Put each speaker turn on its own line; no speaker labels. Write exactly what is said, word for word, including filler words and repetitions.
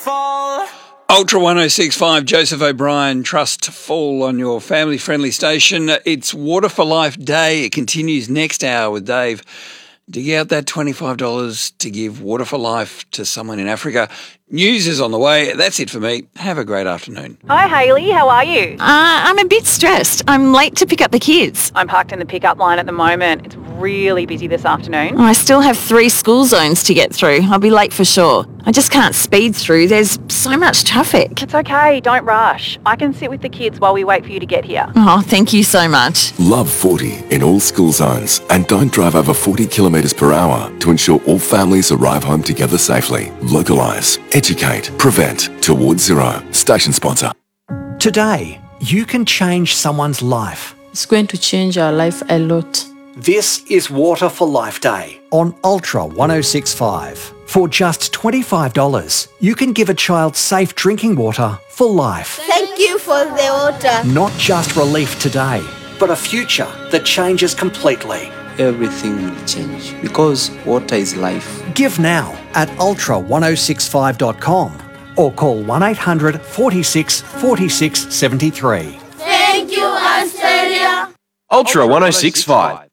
fall.
Ultra one oh six point five, Joseph O'Brien, Trust Fall on your family-friendly station. It's Water for Life Day. It continues next hour with Dave. Dig out that twenty-five dollars to give Water for Life to someone in Africa. News is on the way. That's it for me. Have a great afternoon.
Hi, Hayley. How are you?
Uh, I'm a bit stressed. I'm late to pick up the kids.
I'm parked in the pickup line at the moment. It's really busy this afternoon.
Oh, I still have three school zones to get through. I'll be late for sure. I just can't speed through. There's so much traffic.
It's okay. Don't rush. I can sit with the kids while we wait for you to get here.
Oh, thank you so much.
Love forty in all school zones and don't drive over forty kilometres per hour to ensure all families arrive home together safely. Localise, educate, prevent. Towards Zero. Station sponsor.
Today, you can change someone's life.
It's going to change our life a lot.
This is Water for Life Day on Ultra one oh six point five. For just twenty-five dollars, you can give a child safe drinking water for life.
Thank you for the water.
Not just relief today, but a future that changes completely.
Everything will change because water is life.
Give now at ultra one oh six five dot com or call one eight hundred forty-six forty-six seventy-three.
Thank you, Australia.
Ultra one oh six point five.